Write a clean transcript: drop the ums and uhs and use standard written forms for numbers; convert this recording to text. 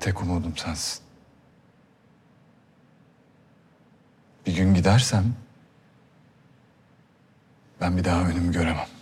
Tek umudum sensin. Bir gün gidersem ben bir daha önümü göremem.